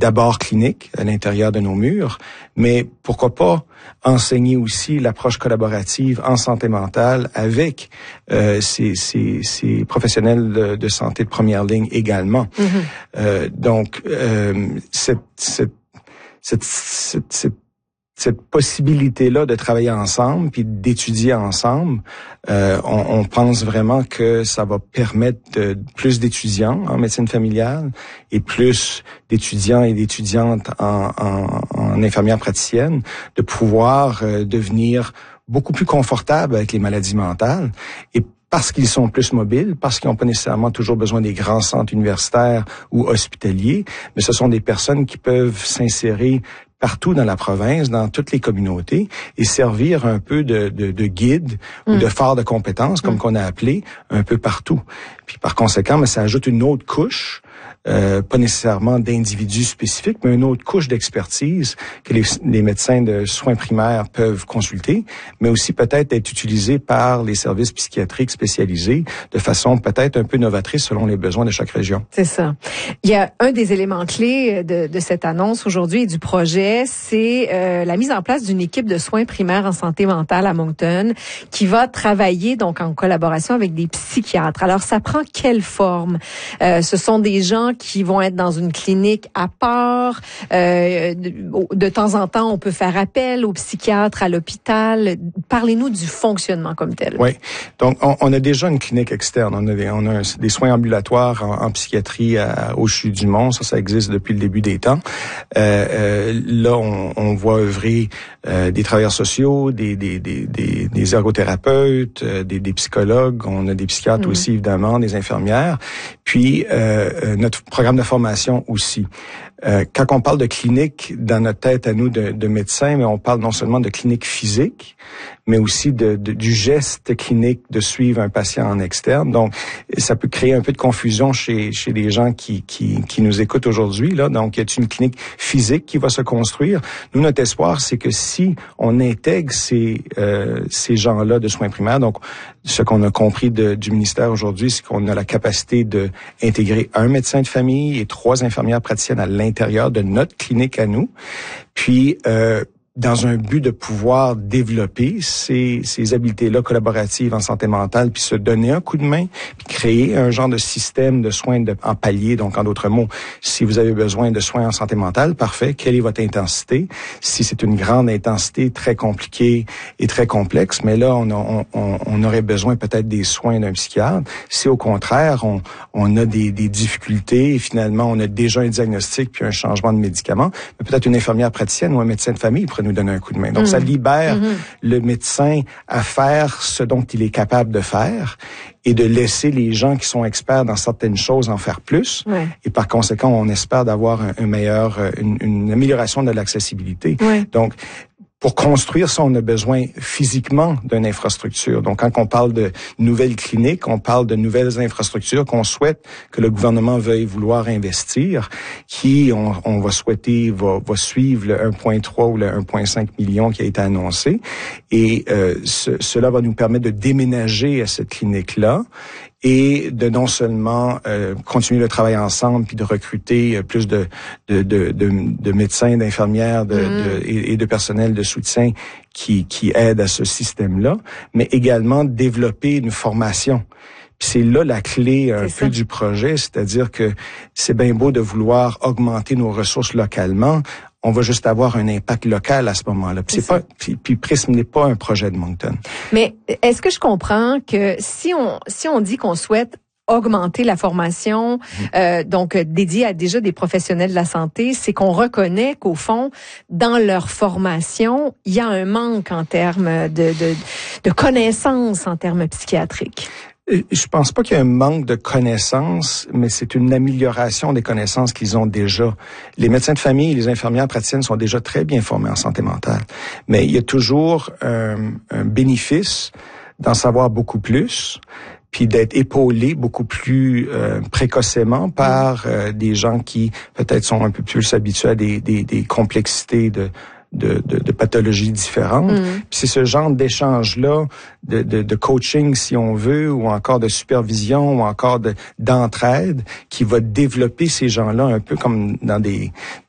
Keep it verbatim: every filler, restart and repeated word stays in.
d'abord clinique à l'intérieur de nos murs, mais pourquoi pas enseigner aussi l'approche collaborative en santé mentale avec euh, ces, ces, ces professionnels de, de santé de première ligne également. Mm-hmm. Euh, donc, euh, cette, cette, cette, cette, cette cette possibilité-là de travailler ensemble puis d'étudier ensemble, euh, on, on pense vraiment que ça va permettre de, plus d'étudiants en médecine familiale et plus d'étudiants et d'étudiantes en, en, en infirmière praticienne de pouvoir euh, devenir beaucoup plus confortables avec les maladies mentales et parce qu'ils sont plus mobiles, parce qu'ils n'ont pas nécessairement toujours besoin des grands centres universitaires ou hospitaliers, mais ce sont des personnes qui peuvent s'insérer partout dans la province, dans toutes les communautés, et servir un peu de, de, de guide mmh. ou de phare de compétences, comme mmh. qu'on a appelé, un peu partout. Puis par conséquent, mais ça ajoute une autre couche, euh, pas nécessairement d'individus spécifiques, mais une autre couche d'expertise que les, les médecins de soins primaires peuvent consulter, mais aussi peut-être être utilisés par les services psychiatriques spécialisés de façon peut-être un peu novatrice selon les besoins de chaque région. C'est ça. Il y a un des éléments clés de, de cette annonce aujourd'hui et du projet, c'est euh, la mise en place d'une équipe de soins primaires en santé mentale à Moncton qui va travailler donc en collaboration avec des psychiatres. Alors, ça prend quelle forme? Euh, ce sont des gens qui vont être dans une clinique à part. Euh, de, de temps en temps, on peut faire appel aux psychiatres à l'hôpital. Parlez-nous du fonctionnement comme tel. Oui. Donc, on, on a déjà une clinique externe. On a des, on a un, des soins ambulatoires en, en psychiatrie à, au C H U du Mont. Ça, ça existe depuis le début des temps. Euh, euh, là, on, on voit œuvrer euh, des travailleurs sociaux, des, des, des, des, des ergothérapeutes, euh, des, des psychologues. On a des psychiatres mmh. aussi, évidemment, des infirmières. Puis, euh, notre programme de formation aussi. Euh, quand on parle de clinique, dans notre tête à nous de, de médecins, mais on parle non seulement de clinique physique, mais aussi de, de, du geste clinique de suivre un patient en externe. Donc, ça peut créer un peu de confusion chez, chez les gens qui, qui, qui nous écoutent aujourd'hui. Là, donc, il y a une clinique physique qui va se construire. Nous, notre espoir, c'est que si on intègre ces, euh, ces gens-là de soins primaires, donc ce qu'on a compris de, du ministère aujourd'hui, c'est qu'on a la capacité de intégrer un médecin de famille et trois infirmières praticiennes à l'intérieur de notre clinique à nous. Puis, euh, dans un but de pouvoir développer ces, ces habiletés-là collaboratives en santé mentale, puis se donner un coup de main, puis créer un genre de système de soins de, en palier. Donc, en d'autres mots, si vous avez besoin de soins en santé mentale, parfait. Quelle est votre intensité? Si c'est une grande intensité, très compliquée et très complexe, mais là, on, a, on, on aurait besoin peut-être des soins d'un psychiatre. Si au contraire, on, on a des, des difficultés et finalement, on a déjà un diagnostic puis un changement de médicament, mais peut-être une infirmière praticienne ou un médecin de famille pourrait nous donner un coup de main. Donc, mmh. ça libère mmh. le médecin à faire ce dont il est capable de faire et de laisser les gens qui sont experts dans certaines choses en faire plus. Ouais. Et par conséquent, on espère d'avoir un, un meilleur, une, une amélioration de l'accessibilité. Ouais. Donc, pour construire ça, on a besoin physiquement d'une infrastructure. Donc, quand on parle de nouvelles cliniques, on parle de nouvelles infrastructures qu'on souhaite que le gouvernement veuille vouloir investir, qui, on, on va souhaiter, va, va suivre le un virgule trois ou le un virgule cinq million qui a été annoncé. Et euh, ce, cela va nous permettre de déménager à cette clinique-là et de non seulement euh, continuer le travail ensemble puis de recruter euh, plus de de de de, de médecins, d'infirmières de, mmh. de, et, et de personnel de soutien qui qui aident à ce système-là, mais également développer une formation. Puis c'est là la clé un c'est peu ça. Du projet, c'est-à-dire que c'est bien beau de vouloir augmenter nos ressources localement. On va juste avoir un impact local à ce moment-là. Puis, c'est pas, puis, puis Prism n'est pas un projet de Moncton. Mais est-ce que je comprends que si on si on dit qu'on souhaite augmenter la formation, mmh. euh, donc dédiée à déjà des professionnels de la santé, c'est qu'on reconnaît qu'au fond, dans leur formation, il y a un manque en termes de de, de connaissances en termes psychiatriques? Je pense pas qu'il y ait un manque de connaissances, mais c'est une amélioration des connaissances qu'ils ont déjà. Les médecins de famille et les infirmières praticiennes sont déjà très bien formés en santé mentale. Mais il y a toujours un, un bénéfice d'en savoir beaucoup plus, puis d'être épaulé beaucoup plus euh, précocement par euh, des gens qui peut-être sont un peu plus habitués à des, des, des complexités de De, de, de pathologies différentes. Mm. Puis c'est ce genre d'échange-là, de, de, de coaching, si on veut, ou encore de supervision, ou encore de, d'entraide, qui va développer ces gens-là un peu comme dans des